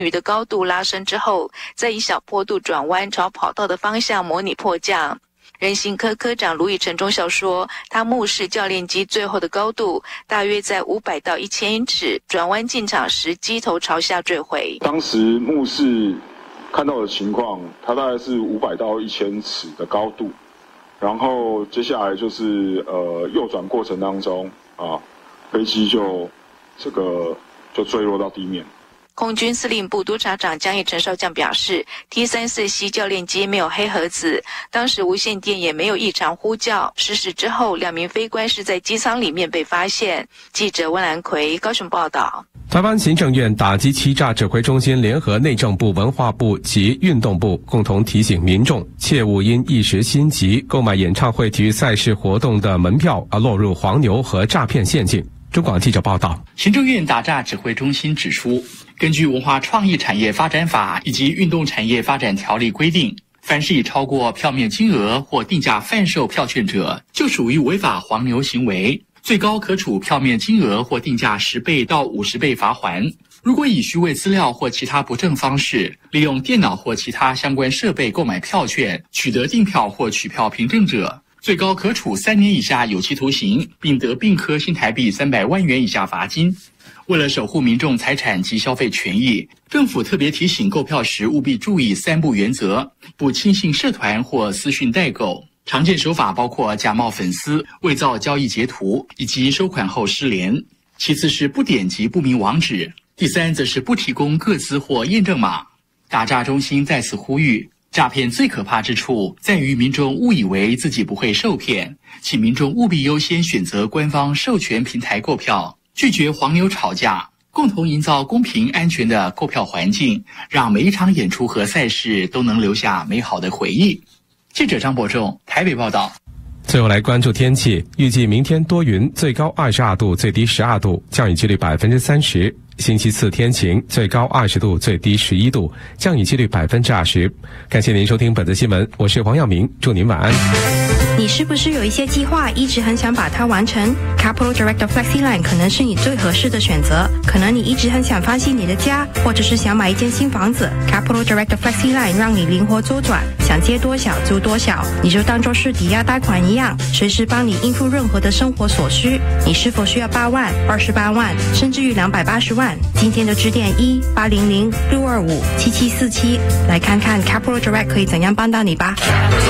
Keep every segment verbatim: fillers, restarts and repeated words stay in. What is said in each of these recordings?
雨的高度拉升之后，再以小坡度转弯朝跑道的方向模拟迫降。人行科科长卢以成中校说，他目视教练机最后的高度大约在五百到一千英尺，转弯进场时机头朝下坠回。 当时目视看到的情况，它大概是五百到一千尺的高度，然后接下来就是呃右转过程当中啊，飞机就这个就坠落到地面。 空军司令部督察长江义成少将表示 ，T 三十四 C 教练机没有黑盒子，当时无线电也没有异常呼叫。失事之后，两名飞官是在机舱里面被发现。记者温兰奎高雄报道。 台湾行政院打击欺诈指挥中心联合内政部、文化部及运动部共同提醒民众，切勿因一时心急购买演唱会体育赛事活动的门票而落入黄牛和诈骗陷阱。中广记者报道。 行政院打诈指挥中心指出，根据文化创意产业发展法以及运动产业发展条例规定，凡是以超过票面金额或定价贩售票券者，就属于违法黄牛行为，最高可处票面金额或定价十倍到五十倍罚锾。如果以虚伪资料或其他不正方式，利用电脑或其他相关设备购买票券，取得订票或取票凭证者，最高可处三年以下有期徒刑，并得并科新台币三百万元以下罚金。为了守护民众财产及消费权益，政府特别提醒购票时务必注意三不原则：不轻信社团或私讯代购。常见手法包括假冒粉丝、伪造交易截图以及收款后失联。其次是不点击不明网址。第三则是不提供个资或验证码。打诈中心在此呼吁，诈骗最可怕之处在于民众误以为自己不会受骗，请民众务必优先选择官方授权平台购票，拒绝黄牛吵架，共同营造公平安全的购票环境，让每一场演出和赛事都能留下美好的回忆。记者张博仲台北报道。 最后来关注天气，预计明天多云，最高二十二度，最低十二度，降雨几率百分之三十。星期四天晴，最高二十度，最低十一度，降雨几率百分之二十。感谢您收听本次新闻，我是黄耀明，祝您晚安。 你是不是有一些计划一直很想把它完成？ Capital Direct FlexiLine 可能是你最合适的选择。可能你一直很想翻新你的家，或者是想买一间新房子。 Capital Direct FlexiLine 让你灵活周转，想借多少就多少，你就当作是抵押贷款一样，随时帮你应付任何的生活所需。你是否需要八万、二十八万，甚至于两百八十万？今天就致电一八零零六二五七七四七，来看看 Capital Direct 可以怎样帮到你吧。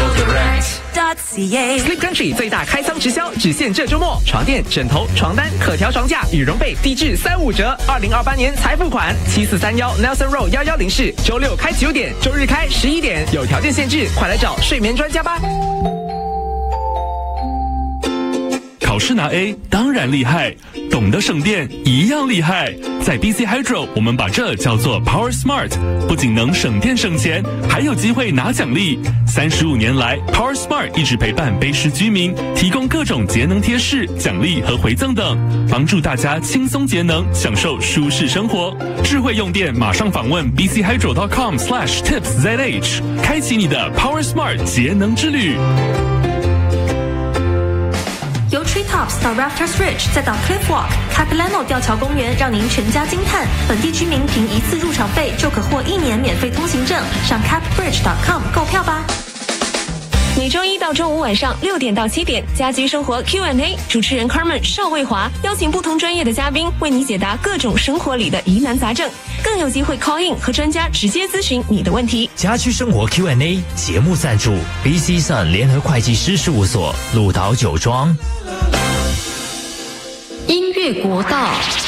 Sleep Country 最大开仓直销，只限这周末，床垫、枕头、床单、可调床架、羽绒被低至三五折。二零二八年财付款，七四三幺 Nelson Road 幺幺零室，周六开九点，周日开十一点，有条件限制，快来找睡眠专家吧。 考试拿 A 当然厉害，懂得省电一样厉害。在 B C Hydro 我们把这叫做 Power Smart， 不仅能省电省钱，还有机会拿奖励。三十五年来 Power Smart 一直陪伴卑诗居民，提供各种节能贴士、奖励和回赠等，帮助大家轻松节能，享受舒适生活。智慧用电，马上访问 b c hydro dot com slash tips z h， 开启你的 Power Smart 节能之旅。 由 Treetops 到 Rafters Ridge 再到 Cliff Walk、Capilano 吊桥公园，让您全家惊叹。本地居民凭一次入场费就可获一年免费通行证，上 cap bridge dot com 购票吧。 每周一到周五晚上六点到七点，家居生活 Q and A， 主持人 Carmen 邵卫华邀请不同专业的嘉宾为你解答各种生活里的疑难杂症，更有机会 call in 和专家直接咨询你的问题。 家居生活 Q and A 节目赞助 B C Sun 联合会计师事务所，鹿岛酒庄。 音乐国道。